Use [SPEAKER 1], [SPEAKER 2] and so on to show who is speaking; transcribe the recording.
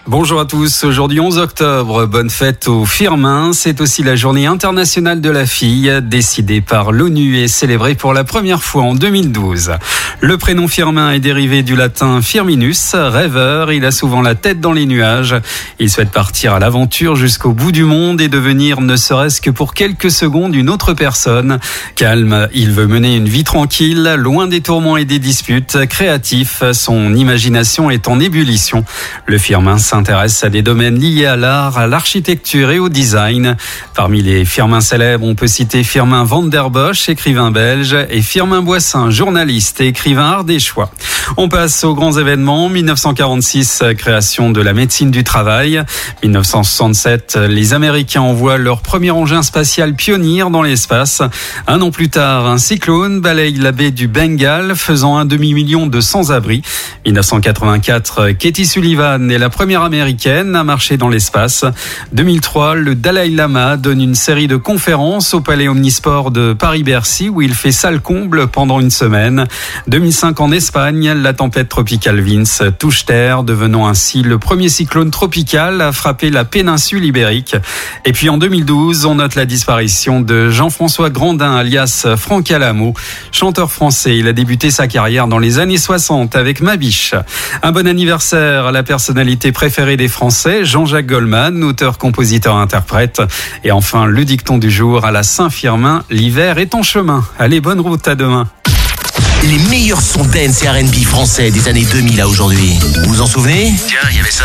[SPEAKER 1] Bonjour à tous, aujourd'hui 11 octobre, bonne fête aux Firmin. C'est aussi la journée internationale de la fille, décidée par l'ONU et célébrée pour la première fois en 2012. Le prénom Firmin est dérivé du latin firminus, rêveur. Il a souvent la tête dans les nuages. Il souhaite partir à l'aventure jusqu'au bout du monde et devenir, ne serait-ce que pour quelques secondes, une autre personne. Calme, il veut mener une vie tranquille, loin des tourments et des disputes. Créatif, son imagination est en ébullition. Le Firmin s'intéresse à des domaines liés à l'art, à l'architecture et au design. Parmi les Firmin célèbres, on peut citer Firmin van der Bosch, écrivain belge, et Firmin Boissin, journaliste et écrivain ardéchois. On passe aux grands événements. 1946, création de la médecine du travail. 1967, les Américains envoient leur premier engin spatial Pioneer dans l'espace. Un an plus tard, un cyclone balaye la baie du Bengale, faisant un demi-million de sans-abri. 1984, Katie Sullivan est la première américaine à marcher dans l'espace. 2003, le Dalai Lama donne une série de conférences au Palais Omnisport de Paris-Bercy où il fait salle comble pendant une semaine. 2005, en Espagne, la tempête tropicale Vince touche terre, devenant ainsi le premier cyclone tropical à frapper la péninsule ibérique. Et puis en 2012, on note la disparition de Jean-François Grandin, alias Franck Alamo. Chanteur français, il a débuté sa carrière dans les années 60 avec Ma Biche. Un bon anniversaire à la personnalité préférée des Français, Jean-Jacques Goldman, auteur, compositeur, interprète. Et enfin, le dicton du jour à la Saint-Firmin, l'hiver est en chemin. Allez, bonne route, à demain.
[SPEAKER 2] Les meilleurs sons dance et R&B français des années 2000 à aujourd'hui. Vous vous en souvenez ?
[SPEAKER 3] Tiens, il y avait ça.